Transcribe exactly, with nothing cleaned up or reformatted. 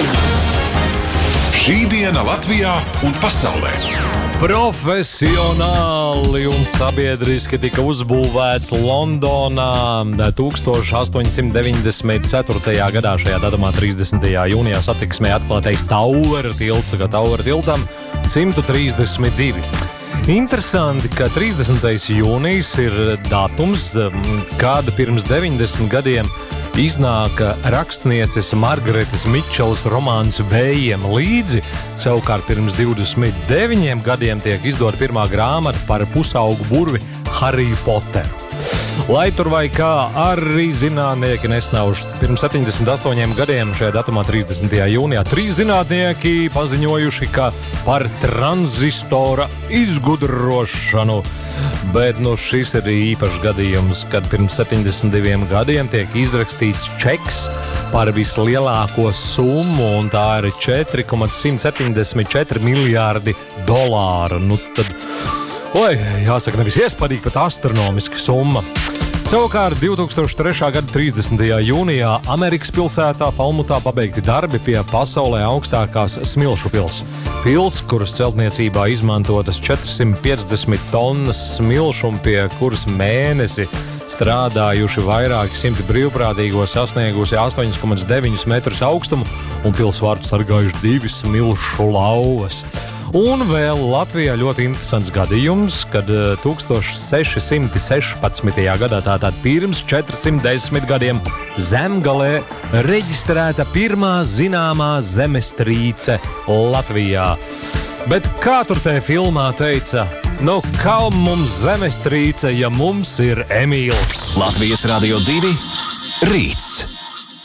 Šī diena Latvijā un pasaulē. Profesionāli un sabiedriski tika uzbūvēts Londonā tukstāš astoņsimt deviņdesmit ceturtajā gadā. Šajā datumā trīsdesmitajā jūnijā satiksmē atklātais Tauera tilts, tagad Tauera tiltam simt trīsdesmit divi. Interesanti, ka trīsdesmitais jūnijas ir datums, kāda pirms deviņdesmit gadiem iznāka rakstnieces Margaretas Mičelas romāns Vējiem līdzi. Savukārt pirms divdesmit deviņiem gadiem tiek izdota pirmā grāmata par pusaugu burvi Hariju Poteru. Lai tur vai kā, arī zinātnieki nesnauž. Pirms septiņdesmit astoņiem gadiem šajā datumā trīsdesmitajā jūnijā trīs zinātnieki paziņojuši, ka par tranzistora izgudrošanu. Bet nu, šis ir īpašs gadījums, kad pirms septiņdesmit diviem gadiem tiek izrakstīts čeks par vislielāko summu, un tā ir četri komats simt septiņdesmit četri miljārdi dolāru. Nu, tad, oi, jāsaka, nevis iespaidīgi, bet astronomiska summa. Savukārt divi tūkstoši trešā gada trīsdesmitajā jūnijā Amerikas pilsētā Falmutā pabeigti darbi pie pasaulē augstākās smilšu pils. Pils, kuras celtniecībā izmantotas četrsimt piecdesmit tonnas smilšu un pie kuras mēnesi strādājuši vairāki simti brīvprātīgo, sasniegusi astoņi komats deviņi metrus augstumu un pilsvārtu sargājuši divi smilšu lauvas. Un vēl Latvijā ļoti interesants gadījums, kad sešsimt sešpadsmitajā gadā, tātad pirms četrsimt desmit gadiem, Zemgalē reģistrēta pirmā zināmā zemestrīce Latvijā. Bet kā tur te filmā teica, nu kā mums zemestrīce, ja mums ir Emīls? Latvijas Radio divi rīts.